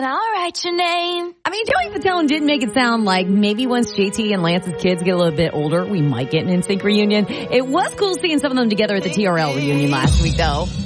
I'll write your name. I mean, Joey Fatone did make it sound like maybe once JT and Lance's kids get a little bit older, we might get an NSYNC reunion. It was cool seeing some of them together at the TRL reunion last week, though.